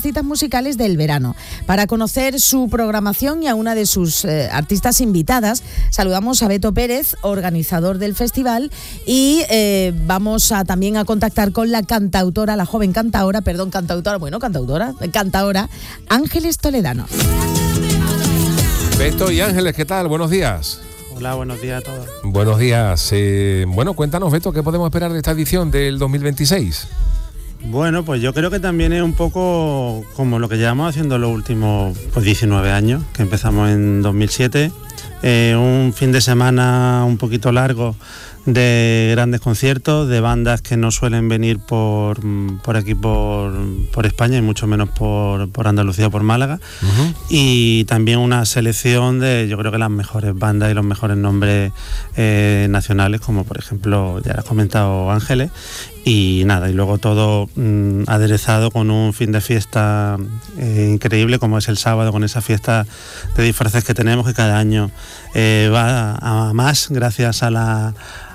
citas musicales del verano. Para conocer su programación y a una de sus artistas invitadas, saludamos a Beto Pérez, organizador del festival, y vamos también a contactar con la joven cantadora Ángeles Toledano. Beto y Ángeles, ¿qué tal? Buenos días. Hola, buenos días a todos. Buenos días. Bueno, cuéntanos, Beto, ¿qué podemos esperar de esta edición del 2026? Bueno, pues yo creo que también es un poco como lo que llevamos haciendo los últimos 19 años, que empezamos en 2007. Un fin de semana un poquito largo de grandes conciertos, de bandas que no suelen venir por aquí, por España, y mucho menos por Andalucía o por Málaga. Uh-huh. Y también una selección de, yo creo que las mejores bandas y los mejores nombres nacionales, como por ejemplo, ya has comentado, Ángeles. Y nada, y luego todo aderezado con un fin de fiesta increíble, como es el sábado, con esa fiesta de disfraces que tenemos, que cada año va a más, gracias a la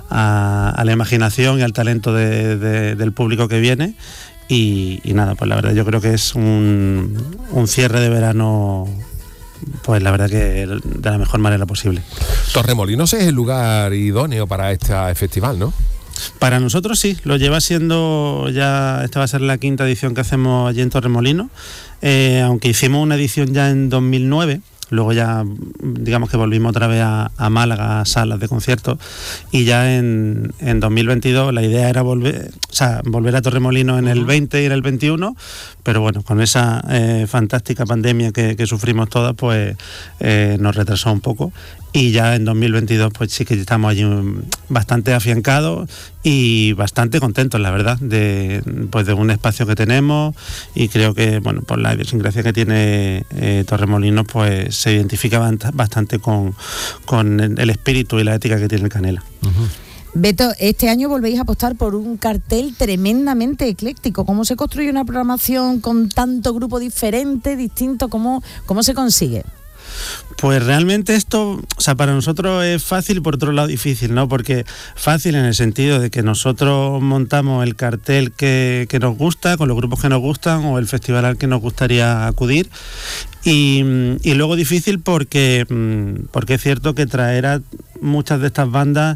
imaginación y al talento del público que viene. Y nada, pues la verdad yo creo que es un cierre de verano, pues la verdad que de la mejor manera posible. Torremolinos es el lugar idóneo para este festival, ¿no? Para nosotros sí, lo lleva siendo ya, esta va a ser la quinta edición que hacemos allí en Torremolinos, aunque hicimos una edición ya en 2009. Luego ya, digamos que volvimos otra vez a Málaga, a salas de conciertos, y ya en 2022 la idea era volver a Torremolinos en el 20 y en el 21, pero bueno, con esa fantástica pandemia que sufrimos todas, pues nos retrasó un poco. Y ya en 2022 pues sí que estamos allí bastante afiancados y bastante contentos, la verdad, de un espacio que tenemos, y creo que, bueno, por la idiosincrasia que tiene Torremolinos, pues se identifica bastante con el espíritu y la ética que tiene el Canela. Uh-huh. Beto, este año volvéis a apostar por un cartel tremendamente ecléctico. ¿Cómo se construye una programación con tanto grupo diferente, distinto? ¿Cómo se consigue? Pues realmente esto, para nosotros es fácil y por otro lado difícil, ¿no? Porque fácil en el sentido de que nosotros montamos el cartel que nos gusta, con los grupos que nos gustan, o el festival al que nos gustaría acudir. Y luego difícil porque es cierto que traer a muchas de estas bandas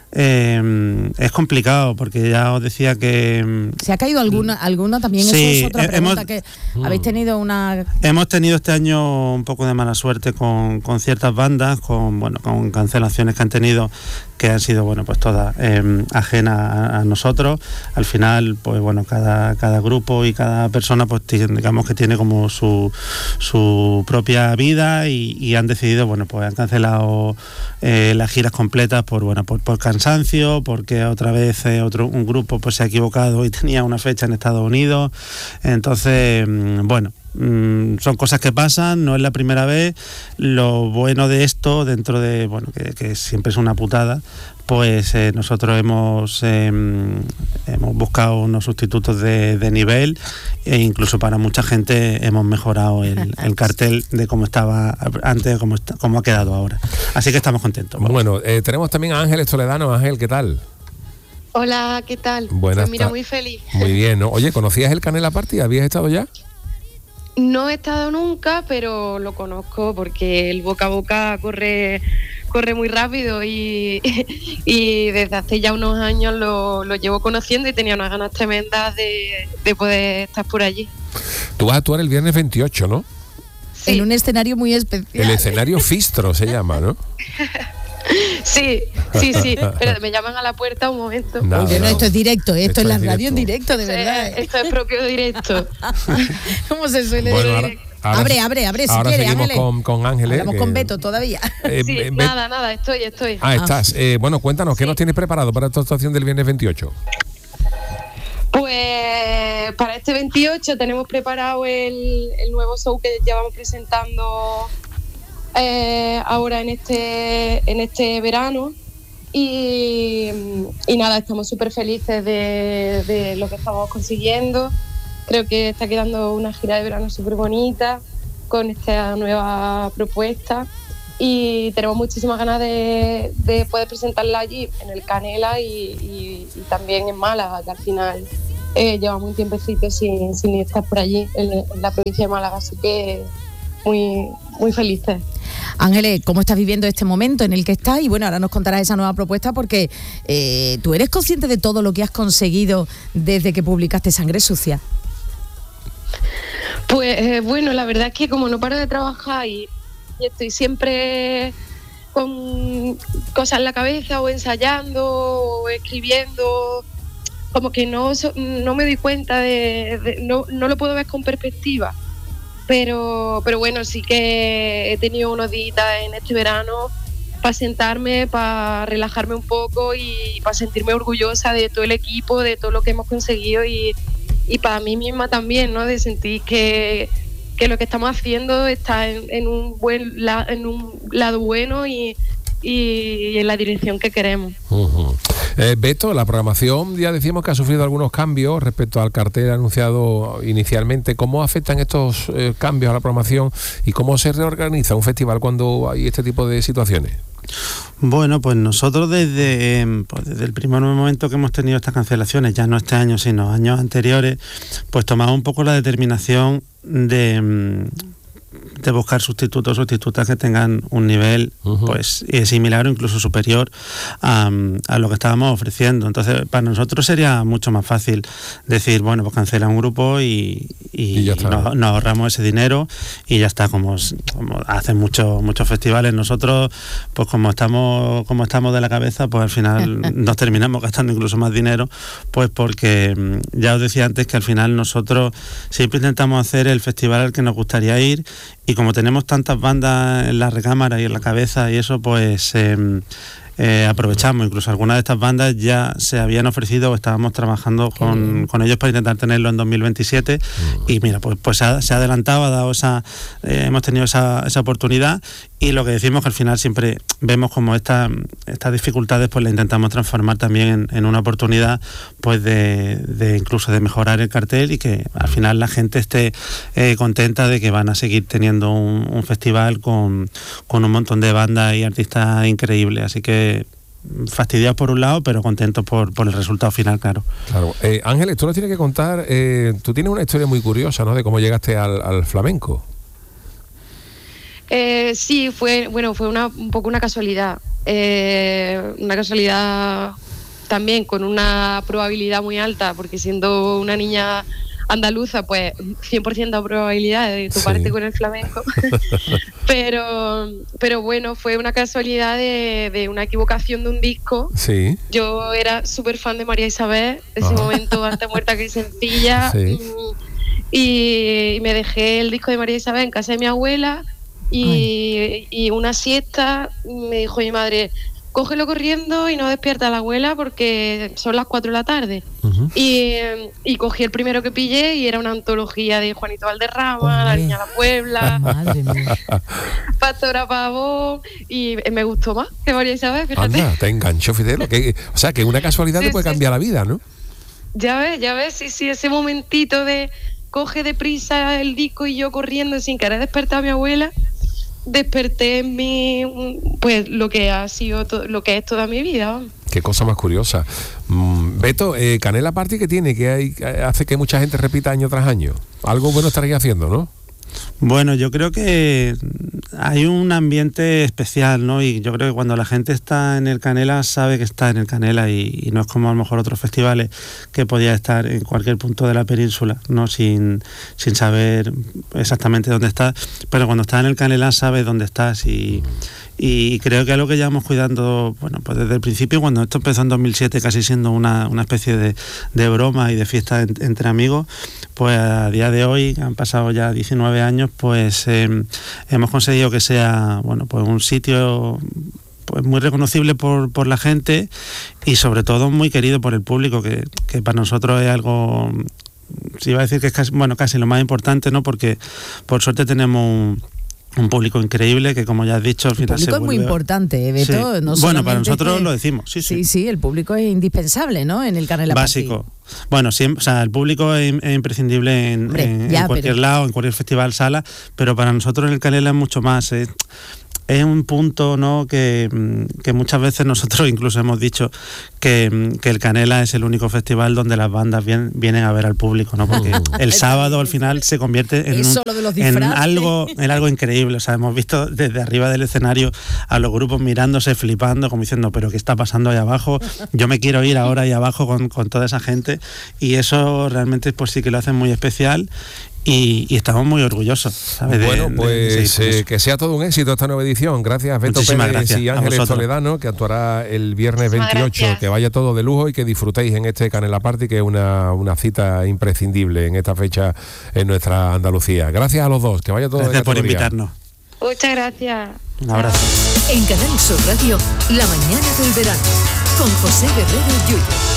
es complicado, porque ya os decía que... ¿Se ha caído alguna también? Sí, eso es otra pregunta, que habéis tenido una... Hemos tenido este año un poco de mala suerte con ciertas bandas, con cancelaciones que han tenido, que han sido, pues todas ajenas a nosotros. Al final, pues cada grupo y cada persona, pues digamos que tiene como su propia vida, y han decidido, pues han cancelado las giras completas por cansancio, porque otra vez un grupo pues se ha equivocado y tenía una fecha en Estados Unidos. Entonces, son cosas que pasan, no es la primera vez. Lo bueno de esto, dentro de que siempre es una putada, pues nosotros hemos buscado unos sustitutos de nivel, e incluso para mucha gente hemos mejorado el cartel de cómo estaba antes, cómo ha quedado ahora. Así que estamos contentos. Bueno, tenemos también a Ángeles Toledano. Ángel, ¿qué tal? Hola, ¿qué tal? Buenas. Pues mira, muy feliz. Muy bien, ¿no? Oye, ¿conocías el Canela Party? ¿Habías estado ya? No he estado nunca, pero lo conozco porque el boca a boca corre muy rápido, y desde hace ya unos años lo llevo conociendo, y tenía unas ganas tremendas de poder estar por allí. Tú vas a actuar el viernes 28, ¿no? Sí. En un escenario muy especial. El escenario Fistro se llama, ¿no? Sí, pero me llaman a la puerta un momento. Oye, no, esto es directo, esto es la radio en directo, de verdad. Esto es propio directo. ¿Cómo se suele decir? Abre, si ahora quiere, seguimos Ángeles. con Ángeles. Estamos con Beto todavía. Sí, nada, estoy. Estás. Cuéntanos, ¿qué nos tienes preparado para esta actuación del viernes 28? Pues para este 28 tenemos preparado el nuevo show que llevamos presentando ahora en este verano, y nada, estamos súper felices de lo que estamos consiguiendo. Creo que está quedando una gira de verano súper bonita con esta nueva propuesta, y tenemos muchísimas ganas de poder presentarla allí en el Canela y también en Málaga, que al final llevamos un tiempecito sin estar por allí, en la provincia de Málaga, así que muy, muy felices. Ángeles, ¿cómo estás viviendo este momento en el que estás? Y bueno, ahora nos contarás esa nueva propuesta porque tú eres consciente de todo lo que has conseguido desde que publicaste Sangre Sucia. Pues bueno, la verdad es que como no paro de trabajar y estoy siempre con cosas en la cabeza o ensayando o escribiendo, como que no me doy cuenta no lo puedo ver con perspectiva. Pero bueno, sí que he tenido unos días en este verano para sentarme, para relajarme un poco y para sentirme orgullosa de todo el equipo, de todo lo que hemos conseguido y para mí misma también, ¿no? De sentir que lo que estamos haciendo está en un lado bueno y en la dirección que queremos. Uh-huh. Beto, la programación ya decíamos que ha sufrido algunos cambios respecto al cartel anunciado inicialmente. ¿Cómo afectan estos cambios a la programación y cómo se reorganiza un festival cuando hay este tipo de situaciones? Bueno, pues nosotros desde el primer momento que hemos tenido estas cancelaciones, ya no este año, sino años anteriores, pues tomamos un poco la determinación de buscar sustitutos o sustitutas que tengan un nivel pues similar o incluso superior a lo que estábamos ofreciendo. Entonces, para nosotros sería mucho más fácil decir, bueno, pues cancela un grupo y nos ahorramos ese dinero y ya está, como hacen muchos festivales. Nosotros, pues como estamos de la cabeza, pues al final nos terminamos gastando incluso más dinero, pues porque ya os decía antes que al final nosotros siempre intentamos hacer el festival al que nos gustaría ir. Y como tenemos tantas bandas en la recámara y en la cabeza y eso, pues aprovechamos. Incluso algunas de estas bandas ya se habían ofrecido o estábamos trabajando con ellos para intentar tenerlo en 2027 y mira, pues se ha adelantado, hemos tenido esa oportunidad y lo que decimos que al final siempre vemos como estas dificultades pues las intentamos transformar también en una oportunidad pues de incluso de mejorar el cartel y que al final la gente esté contenta de que van a seguir teniendo un festival con un montón de bandas y artistas increíbles, así que fastidiados por un lado, pero contentos por el resultado final, claro. Claro. Ángeles, tú nos tienes que contar, tú tienes una historia muy curiosa, ¿no?, de cómo llegaste al flamenco. Sí, fue un poco una casualidad. Una casualidad también con una probabilidad muy alta, porque siendo una niña andaluza, pues 100% de probabilidad de tu parte con el flamenco. pero bueno, fue una casualidad de una equivocación de un disco. Sí. Yo era súper fan de María Isabel, ese momento antes muerta que sencilla. Sí. Y me dejé el disco de María Isabel en casa de mi abuela y una siesta me dijo mi madre, cógelo corriendo y no despierta a la abuela porque son las 4 de la tarde. Y cogí el primero que pillé y era una antología de Juanito Valderrama, La Niña de la Puebla, Pastora Pavón, y me gustó más que María Isabel, fíjate. Anda, te enganchó, Fidel. O sea, que una casualidad te puede cambiar la vida, ¿no? Ya ves, sí, ese momentito de coge deprisa el disco y yo corriendo sin querer despertar a mi abuela, desperté en mí pues lo que ha sido lo que es toda mi vida. Qué cosa más curiosa. Beto, Canela Party, ¿qué tiene? Que hace que mucha gente repita año tras año. Algo bueno estaréis haciendo, ¿no? Bueno, yo creo que hay un ambiente especial, ¿no? Y yo creo que cuando la gente está en el Canela sabe que está en el Canela y no es como a lo mejor otros festivales que podía estar en cualquier punto de la península, ¿no? Sin saber exactamente dónde estás, pero cuando estás en el Canela sabes dónde estás y creo que es algo que llevamos cuidando, bueno, pues desde el principio, cuando esto empezó en 2007 casi siendo una especie de broma y de fiesta entre amigos, pues a día de hoy, han pasado ya 19 años, pues hemos conseguido que sea, bueno, pues un sitio pues muy reconocible por la gente y sobre todo muy querido por el público, que para nosotros es algo, si iba a decir que es casi lo más importante, ¿no? Porque por suerte tenemos un público increíble que, como ya has dicho, al final el público es muy importante, Beto. Sí. No bueno, para nosotros lo decimos. Sí, el público es indispensable, ¿no? En el Canela Party. Básico. Bueno, siempre, o sea, el público es imprescindible en cualquier lado, en cualquier festival, sala, pero para nosotros en el Canela es mucho más. es un punto, ¿no?, que muchas veces nosotros incluso hemos dicho que el Canela es el único festival donde las bandas vienen a ver al público, ¿no? Porque el sábado al final se convierte en algo increíble. O sea, hemos visto desde arriba del escenario a los grupos mirándose, flipando, como diciendo, pero ¿qué está pasando ahí abajo? Yo me quiero ir ahora ahí abajo con toda esa gente, y eso realmente pues sí que lo hace muy especial. Y estamos muy orgullosos, ¿sabes? Bueno, pues que sea todo un éxito esta nueva edición. Gracias, Beto Pérez y Ángeles Toledano, que actuará el viernes 28. Que vaya todo de lujo y que disfrutéis en este Canela Party, que es una cita imprescindible en esta fecha en nuestra Andalucía. Gracias a los dos, que vaya todo de Gracias por invitarnos. Muchas gracias. Un abrazo. En Canal Sur Radio, La Mañana del Verano, con José Guerrero Yuyo.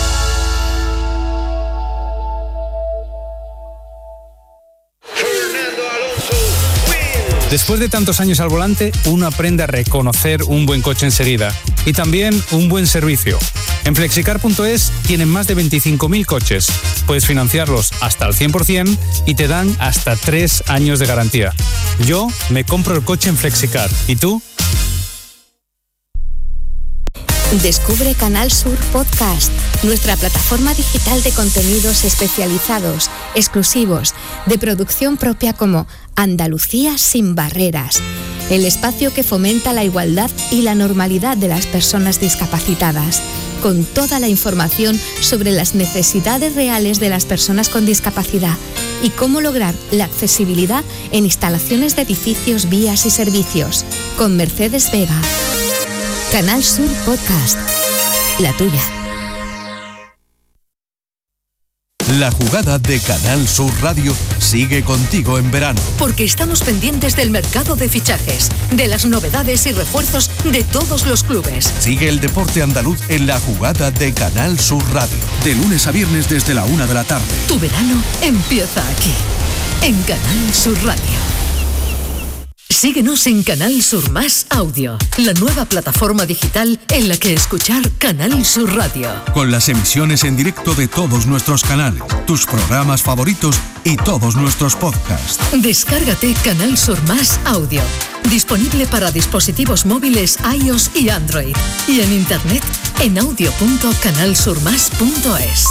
Después de tantos años al volante, uno aprende a reconocer un buen coche enseguida y también un buen servicio. En Flexicar.es tienen más de 25.000 coches. Puedes financiarlos hasta al 100% y te dan hasta 3 años de garantía. Yo me compro el coche en Flexicar. ¿Y tú? Descubre Canal Sur Podcast, nuestra plataforma digital de contenidos especializados, exclusivos, de producción propia, como Andalucía sin barreras, el espacio que fomenta la igualdad y la normalidad de las personas discapacitadas, con toda la información sobre las necesidades reales de las personas con discapacidad y cómo lograr la accesibilidad en instalaciones de edificios, vías y servicios, con Mercedes Vega. Canal Sur Podcast, la tuya. La jugada de Canal Sur Radio sigue contigo en verano. Porque estamos pendientes del mercado de fichajes, de las novedades y refuerzos de todos los clubes. Sigue el deporte andaluz en la jugada de Canal Sur Radio. De lunes a viernes desde la 1 de la tarde. Tu verano empieza aquí, en Canal Sur Radio. Síguenos en Canal Sur Más Audio, la nueva plataforma digital en la que escuchar Canal Sur Radio. Con las emisiones en directo de todos nuestros canales, tus programas favoritos y todos nuestros podcasts. Descárgate Canal Sur Más Audio, disponible para dispositivos móviles iOS y Android, y en internet en audio.canalsurmas.es.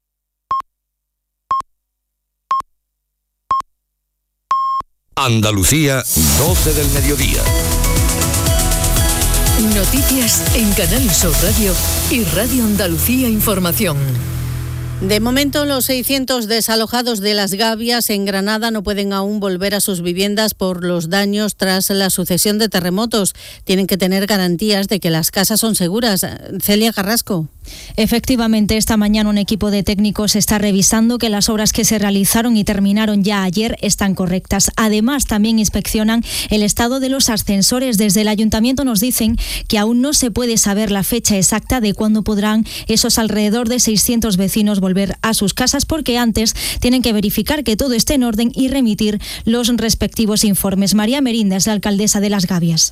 Andalucía, 12 del mediodía. Noticias en Canal Sur Radio y Radio Andalucía Información. De momento, los 600 desalojados de Las Gavias en Granada no pueden aún volver a sus viviendas por los daños tras la sucesión de terremotos. Tienen que tener garantías de que las casas son seguras. Celia Carrasco. Efectivamente, esta mañana un equipo de técnicos está revisando que las obras que se realizaron y terminaron ya ayer están correctas. Además, también inspeccionan el estado de los ascensores. Desde el ayuntamiento nos dicen que aún no se puede saber la fecha exacta de cuándo podrán esos alrededor de 600 vecinos volver a sus casas, porque antes tienen que verificar que todo esté en orden y remitir los respectivos informes. María Merinda es la alcaldesa de Las Gavias.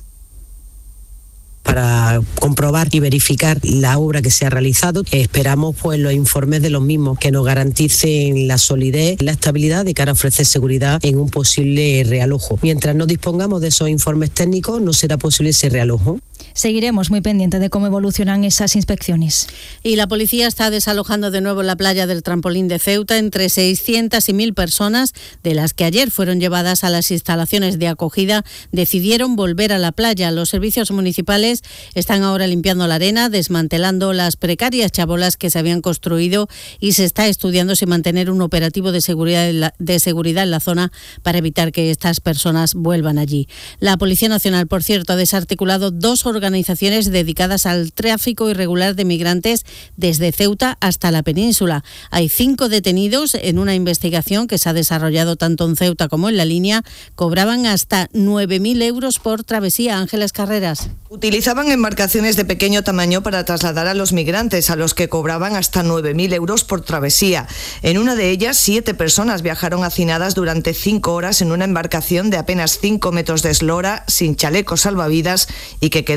Para comprobar y verificar la obra que se ha realizado, esperamos pues los informes de los mismos que nos garanticen la solidez, la estabilidad de cara a ofrecer seguridad en un posible realojo. Mientras no dispongamos de esos informes técnicos, no será posible ese realojo. Seguiremos muy pendientes de cómo evolucionan esas inspecciones. Y la policía está desalojando de nuevo la playa del Trampolín de Ceuta entre 600 y 1.000 personas, de las que ayer fueron llevadas a las instalaciones de acogida, decidieron volver a la playa. Los servicios municipales están ahora limpiando la arena, desmantelando las precarias chabolas que se habían construido, y se está estudiando si mantener un operativo de seguridad en la zona para evitar que estas personas vuelvan allí. La Policía Nacional, por cierto, ha desarticulado 2 organizaciones dedicadas al tráfico irregular de migrantes desde Ceuta hasta la península. Hay 5 detenidos en una investigación que se ha desarrollado tanto en Ceuta como en La Línea. Cobraban hasta 9.000 euros por travesía. Ángeles Carreras. Utilizaban embarcaciones de pequeño tamaño para trasladar a los migrantes, a los que cobraban hasta 9.000 euros por travesía. En una de ellas, 7 personas viajaron hacinadas durante 5 horas en una embarcación de apenas 5 metros de eslora, sin chalecos salvavidas, y que quedó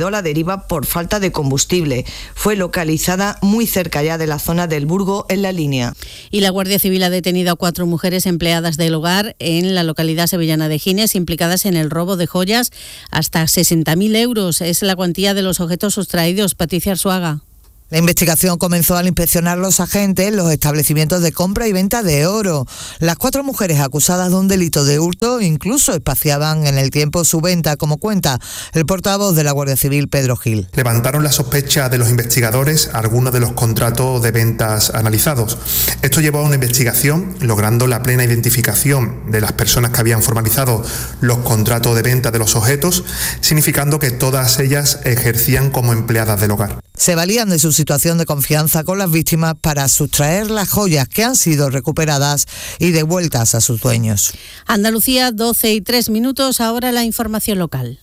quedó a la deriva por falta de combustible. Fue localizada muy cerca ya de la zona del Burgo, en La Línea. Y la Guardia Civil ha detenido a 4 mujeres empleadas del hogar en la localidad sevillana de Gines, implicadas en el robo de joyas. Hasta 60.000 euros es la cuantía de los objetos sustraídos. Patricia Arzuaga. La investigación comenzó al inspeccionar los agentes los establecimientos de compra y venta de oro. Las 4 mujeres acusadas de un delito de hurto incluso espaciaban en el tiempo su venta, como cuenta el portavoz de la Guardia Civil, Pedro Gil. Levantaron la sospecha de los investigadores algunos de los contratos de ventas analizados. Esto llevó a una investigación, logrando la plena identificación de las personas que habían formalizado los contratos de venta de los objetos, significando que todas ellas ejercían como empleadas del hogar. Se valían de su situación de confianza con las víctimas para sustraer las joyas que han sido recuperadas y devueltas a sus dueños. Andalucía, 12:03, ahora la información local.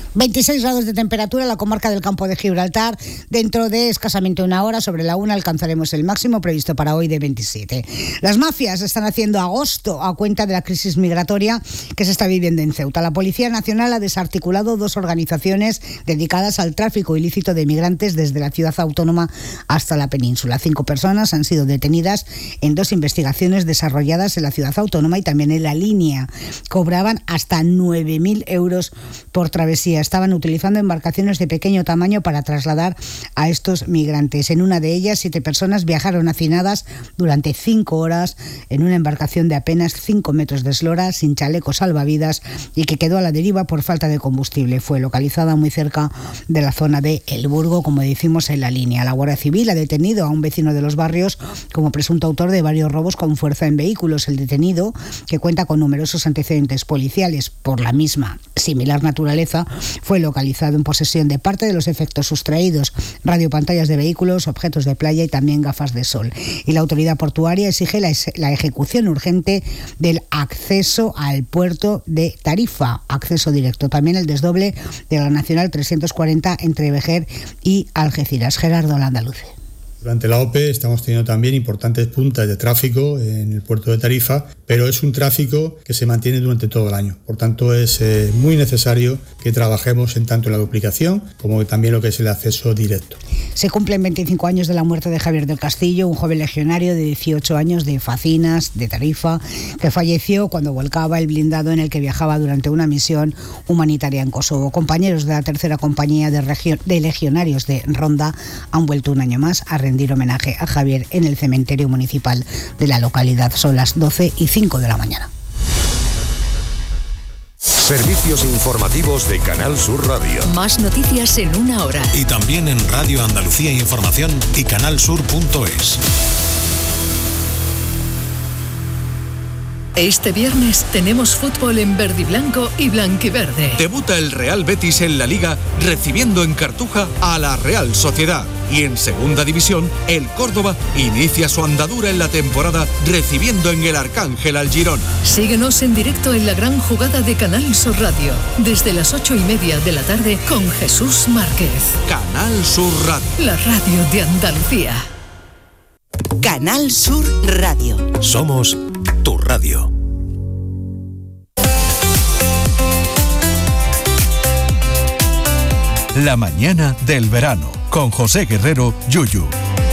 26 grados de temperatura en la comarca del Campo de Gibraltar. Dentro de escasamente una hora, sobre la 1, alcanzaremos el máximo previsto para hoy de 27. Las mafias están haciendo agosto a cuenta de la crisis migratoria que se está viviendo en Ceuta. La Policía Nacional ha desarticulado 2 organizaciones dedicadas al tráfico ilícito de migrantes desde la ciudad autónoma hasta la península. 5 personas han sido detenidas en 2 investigaciones desarrolladas en la ciudad autónoma y también en La Línea. Cobraban hasta 9.000 euros por travesía. Estaban utilizando embarcaciones de pequeño tamaño para trasladar a estos migrantes. En una de ellas, 7 personas viajaron hacinadas durante 5 horas en una embarcación de apenas 5 metros de eslora, sin chalecos salvavidas y que quedó a la deriva por falta de combustible. Fue localizada muy cerca de la zona de El Burgo, como decimos, en La Línea. La Guardia Civil ha detenido a un vecino de Los Barrios como presunto autor de varios robos con fuerza en vehículos. El detenido, que cuenta con numerosos antecedentes policiales por la misma similar naturaleza, fue localizado en posesión de parte de los efectos sustraídos: radiopantallas de vehículos, objetos de playa y también gafas de sol. Y la autoridad portuaria exige la ejecución urgente del acceso al puerto de Tarifa, acceso directo. También el desdoble de la Nacional 340 entre Vejer y Algeciras. Gerardo Landaluce. Durante la OPE estamos teniendo también importantes puntas de tráfico en el puerto de Tarifa, pero es un tráfico que se mantiene durante todo el año. Por tanto, es muy necesario que trabajemos en tanto la duplicación como también lo que es el acceso directo. Se cumplen 25 años de la muerte de Javier del Castillo, un joven legionario de 18 años de Facinas, de Tarifa, que falleció cuando volcaba el blindado en el que viajaba durante una misión humanitaria en Kosovo. Compañeros de la 3ª compañía de legionarios de Ronda han vuelto un año más a rendir homenaje a Javier en el cementerio municipal de la localidad. Son las 12:05 de la mañana. Servicios informativos de Canal Sur Radio. Más noticias en una hora. Y también en Radio Andalucía Información y canalsur.es. Este viernes tenemos fútbol en verde y blanco y blanquiverde. Debuta el Real Betis en la Liga recibiendo en Cartuja a la Real Sociedad. Y en Segunda División, el Córdoba inicia su andadura en la temporada recibiendo en el Arcángel al Girona. Síguenos en directo en la gran jugada de Canal Sur Radio, desde las 8:30 de la tarde con Jesús Márquez. Canal Sur Radio. La radio de Andalucía. Canal Sur Radio. Somos tu radio. La mañana del verano, con José Guerrero, Yuyu.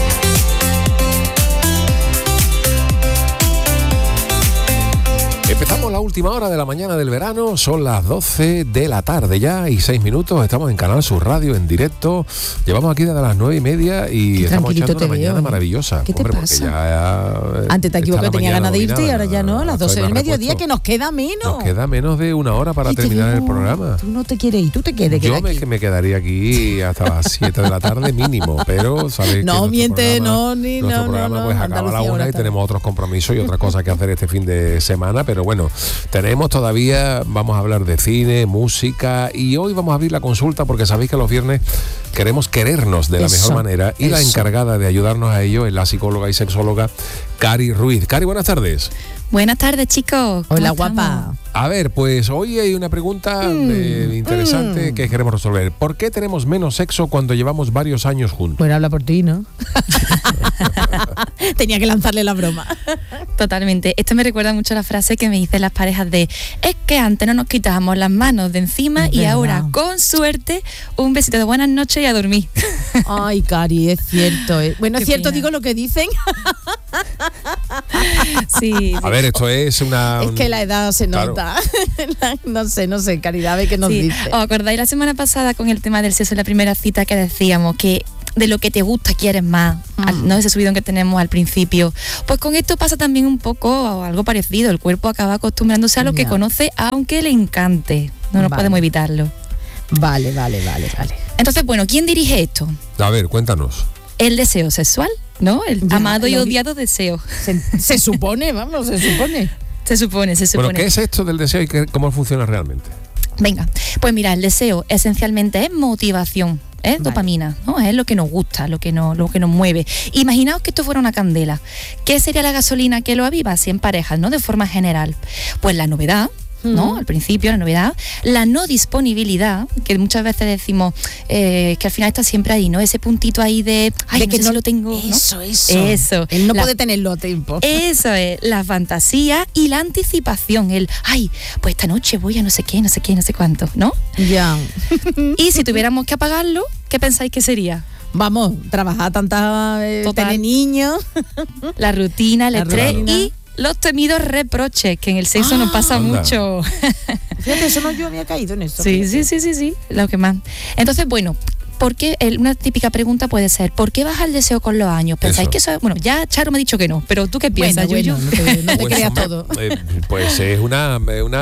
Empezamos la última hora de la mañana del verano, son las 12 de la tarde ya y 6 minutos, estamos en Canal Sur Radio en directo, llevamos aquí desde las 9:30 y estamos echando una mañana maravillosa. ¿Qué te pasa? Antes te equivocé, tenía ganas de irte y ahora ya no, a las 12 del mediodía, que nos queda menos. Nos queda menos de una hora para terminar el programa. Tú no te quieres ir, tú te quieres quedar aquí. Yo me quedaría aquí hasta las 7 de la tarde mínimo, pero sabéis no, que miente, nuestro programa pues acaba a la 1 y tenemos otros compromisos y otras cosas que hacer este fin de semana, pero bueno, tenemos todavía, vamos a hablar de cine, música y hoy vamos a abrir la consulta porque sabéis que los viernes queremos querernos de la mejor manera y la encargada de ayudarnos a ello es la psicóloga y sexóloga Cari Ruiz. Cari, buenas tardes. Buenas tardes, chicos. Hola, guapa. A ver, pues hoy hay una pregunta interesante que queremos resolver. ¿Por qué tenemos menos sexo cuando llevamos varios años juntos? Bueno, habla por ti, ¿no? Tenía que lanzarle la broma. Totalmente. Esto me recuerda mucho a la frase que me dicen las parejas de: es que antes no nos quitábamos las manos de encima y ahora, con suerte, un besito de buenas noches y a dormir. Ay, Cari, es cierto. Bueno, es cierto, digo lo que dicen. Sí. A ver, esto es una... Es que la edad se nota. No sé, Caridad, ¿qué nos dice? ¿Os acordáis la semana pasada con el tema del sexo en la primera cita que decíamos que de lo que te gusta quieres más, no ese subidón que tenemos al principio? Pues con esto pasa también un poco algo parecido. El cuerpo acaba acostumbrándose a lo que conoce, aunque le encante. No nos podemos evitarlo. Vale. Entonces, bueno, ¿quién dirige esto? A ver, cuéntanos. El deseo sexual, ¿no? El amado y odiado deseo. Se supone, vamos, se supone. Se supone. Bueno, ¿qué es esto del deseo y cómo funciona realmente? Venga, pues mira, el deseo esencialmente es motivación, es dopamina, ¿no? Es lo que nos gusta, lo que nos mueve. Imaginaos que esto fuera una candela. ¿Qué sería la gasolina que lo aviva? Si en parejas, ¿no? De forma general. Pues la novedad, ¿no? Al principio, la novedad, la no disponibilidad, que muchas veces decimos que al final está siempre ahí, ¿no? Ese puntito ahí de, ay, de que no lo tengo, ¿no? Eso. Él no puede tenerlo a tiempo. Eso es, la fantasía y la anticipación, el, ay, pues esta noche voy a no sé qué, no sé cuánto, ¿no? Ya. Y si tuviéramos que apagarlo, ¿qué pensáis que sería? Vamos, trabajar tener niños. La rutina, el estrés y los temidos reproches, que en el sexo nos pasa mucho. Fíjate, eso no, yo había caído en eso. Sí, lo que más. Entonces, bueno, ¿por qué? Una típica pregunta puede ser: ¿por qué baja el deseo con los años? ¿Pensáis que eso? Bueno, ya Charo me ha dicho que no, pero ¿tú qué piensas, Yuyu? No te Pues, creas todo. Pues es una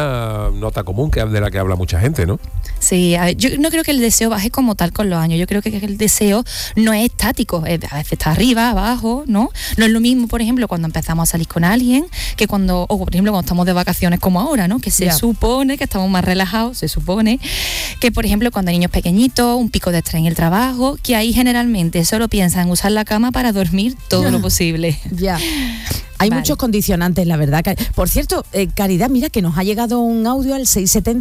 nota común de la que habla mucha gente, ¿no? Sí, yo no creo que el deseo baje como tal con los años. Yo creo que el deseo no es estático. A veces está arriba, abajo, ¿no? No es lo mismo, por ejemplo, cuando empezamos a salir con alguien que cuando, o por ejemplo, cuando estamos de vacaciones como ahora, ¿no? Que se supone que estamos más relajados, se supone que, por ejemplo, cuando hay niños pequeñitos, un pico de estrés en el trabajo, que ahí generalmente solo piensan en usar la cama para dormir todo lo posible. Ya. Hay muchos condicionantes, la verdad. Por cierto, Caridad, mira que nos ha llegado un audio al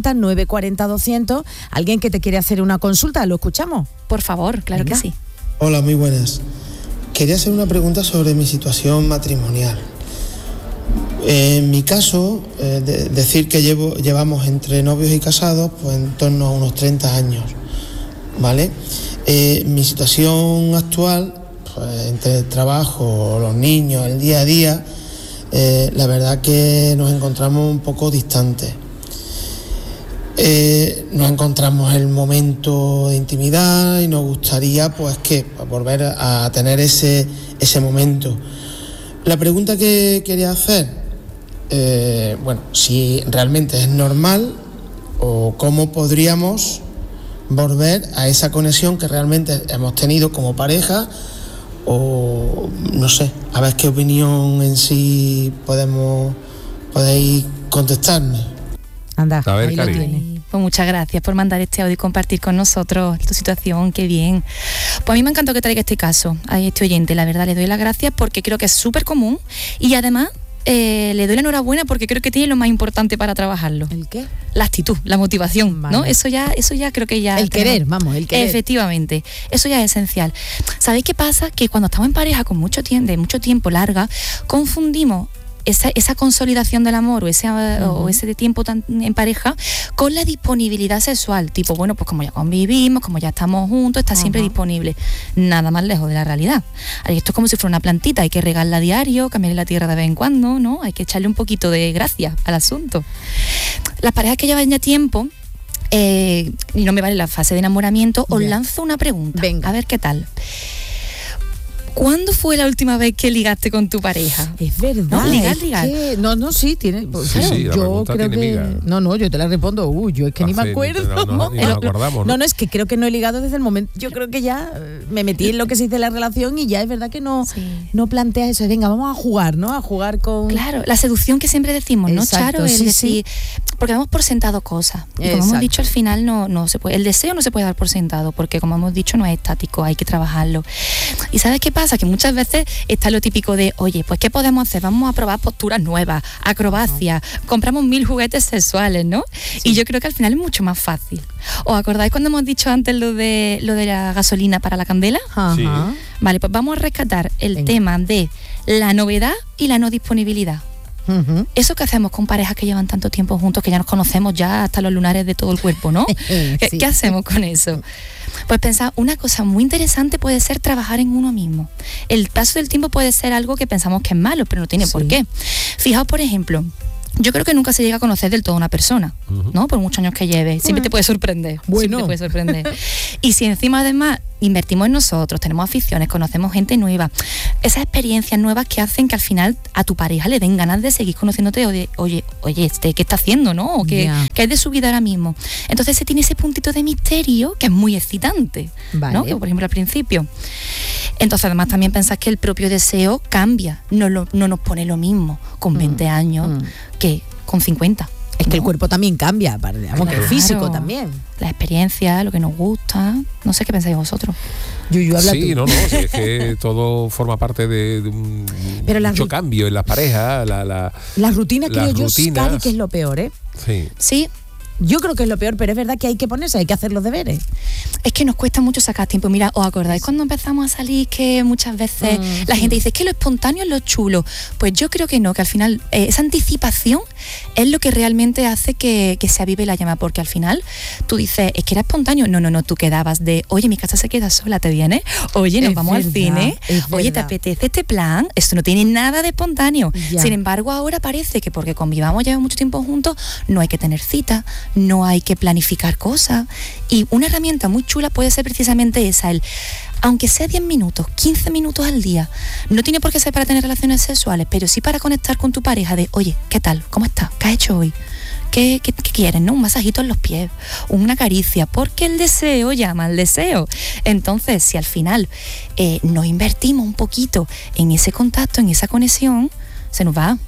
670-940-200. Alguien que te quiere hacer una consulta, ¿lo escuchamos? Por favor, claro que sí. Hola, muy buenas. Quería hacer una pregunta sobre mi situación matrimonial. En mi caso, decir que llevamos entre novios y casados pues en torno a unos 30 años, ¿vale? Mi situación actual, pues, entre el trabajo, los niños, el día a día, la verdad que nos encontramos un poco distantes. No encontramos el momento de intimidad y nos gustaría pues volver a tener ese momento. La pregunta que quería hacer, si realmente es normal o cómo podríamos volver a esa conexión que realmente hemos tenido como pareja, o no sé, a ver qué opinión en sí podéis contestarme. Anda, a ver, Cari. Pues muchas gracias por mandar este audio y compartir con nosotros tu situación, qué bien. Pues a mí me encantó que traiga este caso a este oyente, la verdad, le doy las gracias porque creo que es súper común y además le doy la enhorabuena porque creo que tiene lo más importante para trabajarlo. ¿El qué? La actitud, la motivación, ¿no? Eso ya creo que ya... El querer. Efectivamente, eso ya es esencial. ¿Sabéis qué pasa? Que cuando estamos en pareja con mucho tiempo larga, confundimos esa consolidación del amor o ese tiempo en pareja con la disponibilidad sexual, tipo, bueno, pues como ya convivimos, como ya estamos juntos, está siempre disponible. Nada más lejos de la realidad. Esto es como si fuera una plantita, hay que regarla a diario, cambiarle la tierra de vez en cuando, ¿no? Hay que echarle un poquito de gracia al asunto. Las parejas que llevan ya tiempo, y no me vale la fase de enamoramiento, os lanzo una pregunta. Venga. A ver qué tal. ¿Cuándo fue la última vez que ligaste con tu pareja? Es verdad. ¿No? Ligar. Sí, tiene. Sí, yo creo que. Miga. No, yo te la respondo. Yo es que ni me acuerdo. No nos acordamos. No, es que creo que no he ligado desde el momento. Yo creo que ya me metí en lo que se dice la relación y ya es verdad que no planteas eso. Venga, vamos a jugar, ¿no? A jugar con. Claro, la seducción que siempre decimos, ¿no, Charo? Es decir, Porque damos por sentado cosas. Y como hemos dicho, al final no se puede. El deseo no se puede dar por sentado, porque como hemos dicho, no es estático, hay que trabajarlo. ¿Y sabes qué pasa? Que muchas veces está lo típico de, oye, pues ¿qué podemos hacer? Vamos a probar posturas nuevas, acrobacia, compramos 1000 juguetes sexuales, ¿no? Sí. Y yo creo que al final es mucho más fácil. ¿Os acordáis cuando hemos dicho antes lo de la gasolina para la candela? Sí. Vale, pues vamos a rescatar el tema de la novedad y la no disponibilidad. Eso que hacemos con parejas que llevan tanto tiempo juntos, que ya nos conocemos ya hasta los lunares de todo el cuerpo, ¿no? Sí. ¿Qué hacemos con eso? Pues pensad, una cosa muy interesante puede ser trabajar en uno mismo. El paso del tiempo puede ser algo que pensamos que es malo, pero no tiene por qué. Fijaos, por ejemplo, yo creo que nunca se llega a conocer del todo una persona, ¿no? Por muchos años que lleve. Siempre te puede sorprender. Siempre te puede sorprender. Y si encima además invertimos en nosotros, tenemos aficiones, conocemos gente nueva, esas experiencias nuevas que hacen que al final a tu pareja le den ganas de seguir conociéndote o de, oye, ¿qué está haciendo, no? O ¿qué es de su vida ahora mismo? Entonces se tiene ese puntito de misterio que es muy excitante, ¿no? Por ejemplo, al principio. Entonces además también pensás que el propio deseo cambia, no nos pone lo mismo con 20 años que con 50. Es que el cuerpo también cambia, digamos, que el físico también. La experiencia, lo que nos gusta, no sé qué pensáis vosotros. Sí, sí, es que todo forma parte de mucho cambio en las parejas. Las rutinas, creo yo, Cari, que es lo peor, ¿eh? Sí. Yo creo que es lo peor, pero es verdad que hay que ponerse, hay que hacer los deberes. Es que nos cuesta mucho sacar tiempo. Mira, ¿os acordáis cuando empezamos a salir que muchas veces la gente dice que lo espontáneo es lo chulo? Pues yo creo que no, que al final esa anticipación es lo que realmente hace que se avive la llama, porque al final tú dices, es que era espontáneo. No, tú quedabas de, oye, mi casa se queda sola, ¿te vienes? Oye, nos vamos al cine. Oye, ¿te apetece este plan? Esto no tiene nada de espontáneo. Sin embargo, ahora parece que porque convivamos ya mucho tiempo juntos, no hay que tener cita, no hay que planificar cosas. Y una herramienta muy chula puede ser precisamente esa, aunque sea 10 minutos, 15 minutos al día, no tiene por qué ser para tener relaciones sexuales, pero sí para conectar con tu pareja de, oye, ¿qué tal? ¿Cómo estás? ¿Qué has hecho hoy? ¿Qué quieres, no? Un masajito en los pies, una caricia, porque el deseo llama al deseo. Entonces, si al final nos invertimos un poquito en ese contacto, en esa conexión, se nos va.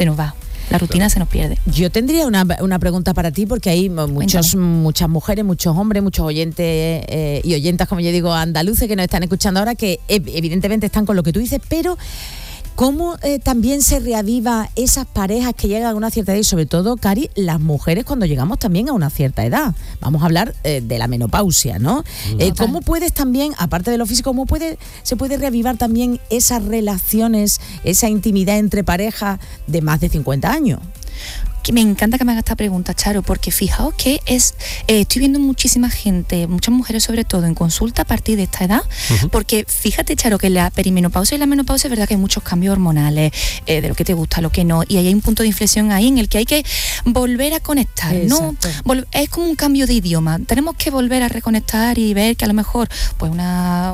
La rutina se nos pierde. Yo tendría una pregunta para ti, porque hay muchas mujeres, muchos hombres, muchos oyentes y oyentas, como yo digo, andaluces que nos están escuchando ahora, que evidentemente están con lo que tú dices, pero ¿cómo también se reaviva esas parejas que llegan a una cierta edad? Y sobre todo, Cari, las mujeres cuando llegamos también a una cierta edad. Vamos a hablar de la menopausia, ¿no? ¿Cómo puedes también, aparte de lo físico, se puede reavivar también esas relaciones, esa intimidad entre parejas de más de 50 años? Que me encanta que me hagas esta pregunta, Charo, porque fijaos que estoy viendo muchísima gente, muchas mujeres sobre todo, en consulta a partir de esta edad, porque fíjate, Charo, que la perimenopausia y la menopausia es verdad que hay muchos cambios hormonales, de lo que te gusta, lo que no, y hay un punto de inflexión ahí en el que hay que volver a conectar, ¿no? Es como un cambio de idioma, tenemos que volver a reconectar y ver que a lo mejor pues una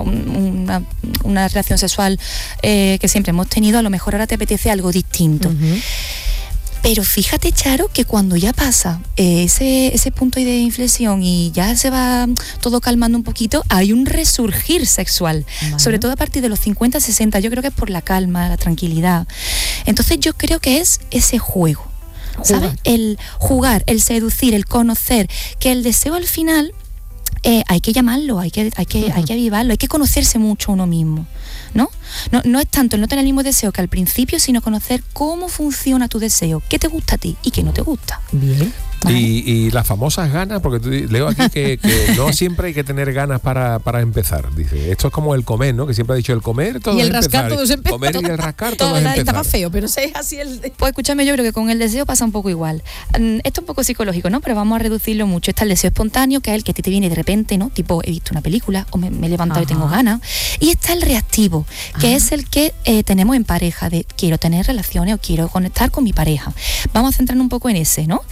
relación sexual que siempre hemos tenido, a lo mejor ahora te apetece algo distinto. Pero fíjate, Charo, que cuando ya pasa ese punto de inflexión y ya se va todo calmando un poquito, hay un resurgir sexual, sobre todo a partir de los 50, 60, yo creo que es por la calma, la tranquilidad. Entonces yo creo que es ese juego, ¿sabes? El jugar, el seducir, el conocer, que el deseo al final hay que llamarlo, hay que avivarlo, hay que conocerse mucho uno mismo, ¿no? No es tanto el no tener el mismo deseo que al principio, sino conocer cómo funciona tu deseo, qué te gusta a ti y qué no te gusta. Bien. Y las famosas ganas, porque leo aquí que no siempre hay que tener ganas para empezar. Dice, esto es como el comer, ¿no? Que siempre ha dicho el comer todo y el es rascar empezar. todo es empezar. Comer y el rascar todo es empezar. Estaba feo, pero es así Pues escúchame, yo creo que con el deseo pasa un poco igual. Esto es un poco psicológico, ¿no? Pero vamos a reducirlo mucho. Está el deseo espontáneo, que es el que te viene de repente, ¿no? Tipo, he visto una película o me he levantado y tengo ganas. Y está el reactivo, que es el que tenemos en pareja, de quiero tener relaciones o quiero conectar con mi pareja. Vamos a centrarnos un poco en ese, ¿no?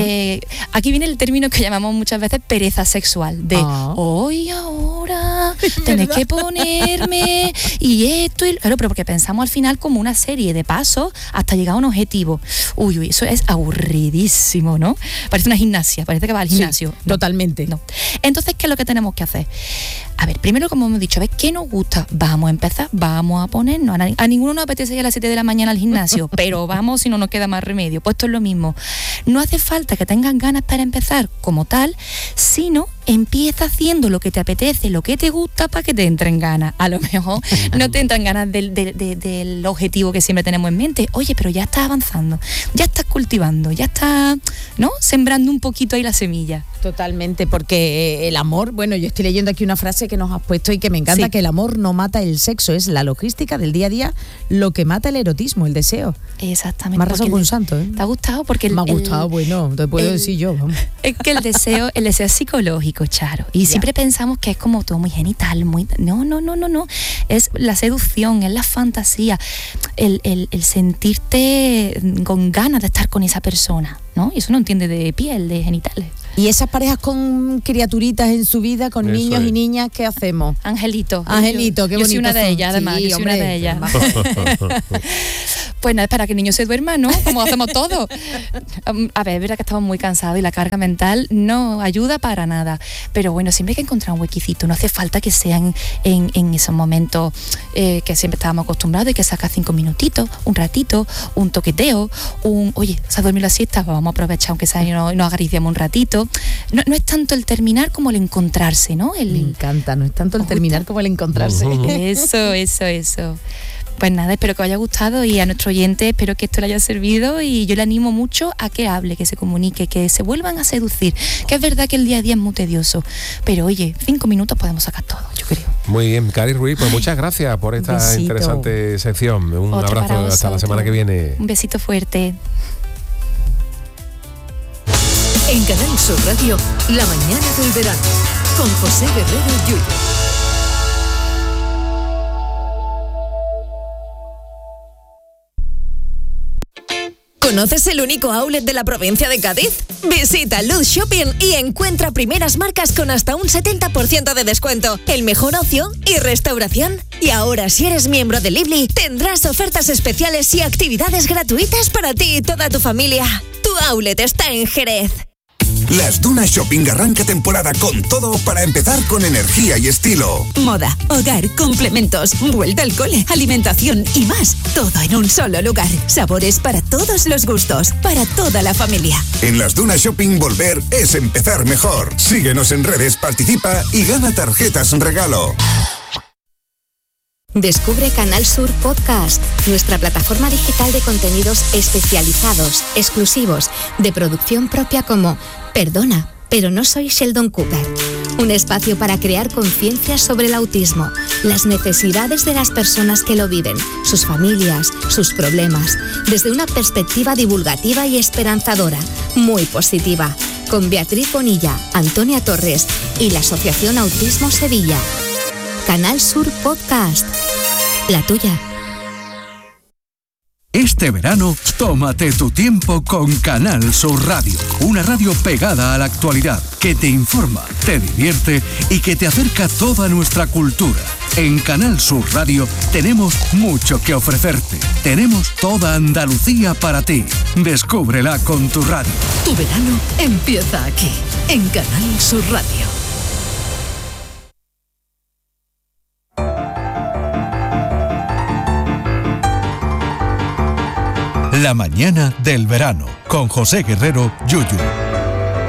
Aquí viene el término que llamamos muchas veces pereza sexual, de hoy ahora tenés que ponerme y esto, y claro, pero porque pensamos al final como una serie de pasos hasta llegar a un objetivo. Uy, eso es aburridísimo, ¿no? Parece una gimnasia, parece que va al gimnasio. Sí, totalmente. No. Entonces, ¿qué es lo que tenemos que hacer? A ver, primero, como hemos dicho, ¿ves qué nos gusta? Vamos a empezar, vamos a ponernos. A ninguno nos apetece ir a las 7 de la mañana al gimnasio, pero vamos si no nos queda más remedio. Pues esto es lo mismo. No hace falta que tengas ganas para empezar como tal, sino empieza haciendo lo que te apetece, lo que te gusta, para que te entren ganas. A lo mejor no te entran ganas del objetivo que siempre tenemos en mente. Oye, pero ya estás avanzando, ya estás cultivando, ya estás, ¿no?, sembrando un poquito ahí la semilla. Totalmente, porque el amor, bueno, yo estoy leyendo aquí una frase que nos has puesto y que me encanta, que el amor no mata el sexo, es la logística del día a día lo que mata el erotismo, el deseo. Exactamente. Más razón que un santo, ¿eh? ¿Te ha gustado? Porque me ha gustado, bueno, te puedo decir yo. Vamos. Es que el deseo es psicológico, Charo, y siempre pensamos que es como todo muy genital, muy... No, es la seducción, es la fantasía, el sentirte con ganas de estar con esa persona, ¿no? Y eso no entiende de piel, de genitales. Y esas parejas con criaturitas en su vida, con eso niños y niñas, ¿qué hacemos? Angelito, qué bonito. Yo soy una de ellas, además, sí, yo soy una de ellas. Pues nada, es para que el niño se duerma, ¿no? Como hacemos todos. A ver, es verdad que estamos muy cansados y la carga mental no ayuda para nada. Pero bueno, siempre hay que encontrar un huequicito. No hace falta que sean en esos momentos que siempre estábamos acostumbrados y que sacas 5 minutitos, un ratito, un toqueteo, oye, se ha dormido la siesta, pues vamos a aprovechar aunque sea y nos acariciamos un ratito. No es tanto el terminar como el encontrarse, ¿no? Me encanta, no es tanto el terminar como el encontrarse. Eso. Pues nada, espero que os haya gustado y a nuestro oyente espero que esto le haya servido, y yo le animo mucho a que hable, que se comunique, que se vuelvan a seducir, que es verdad que el día a día es muy tedioso, pero oye, 5 minutos podemos sacar todo, yo creo. Muy bien, Cari Ruiz, pues muchas gracias por esta interesante sección. Un abrazo, hasta la semana que viene. Un besito fuerte. En Canal Sur Radio, La Mañana del Verano, con José Guerrero Yuyo. ¿Conoces el único outlet de la provincia de Cádiz? Visita Luz Shopping y encuentra primeras marcas con hasta un 70% de descuento, el mejor ocio y restauración. Y ahora, si eres miembro de Lively, tendrás ofertas especiales y actividades gratuitas para ti y toda tu familia. Tu outlet está en Jerez. Las Dunas Shopping arranca temporada con todo para empezar con energía y estilo. Moda, hogar, complementos, vuelta al cole, alimentación y más. Todo en un solo lugar. Sabores para todos los gustos, para toda la familia. En las Dunas Shopping volver es empezar mejor. Síguenos en redes, participa y gana tarjetas regalo. Descubre Canal Sur Podcast, nuestra plataforma digital de contenidos especializados, exclusivos, de producción propia como Perdona, pero no soy Sheldon Cooper. Un espacio para crear conciencia sobre el autismo, las necesidades de las personas que lo viven, sus familias, sus problemas, desde una perspectiva divulgativa y esperanzadora, muy positiva, con Beatriz Bonilla, Antonia Torres y la Asociación Autismo Sevilla. Canal Sur Podcast, la tuya. Este verano, tómate tu tiempo con Canal Sur Radio, una radio pegada a la actualidad, que te informa, te divierte y que te acerca toda nuestra cultura. En Canal Sur Radio tenemos mucho que ofrecerte. Tenemos toda Andalucía para ti. Descúbrela con tu radio. Tu verano empieza aquí, en Canal Sur Radio. La mañana del verano, con José Guerrero Yuyu.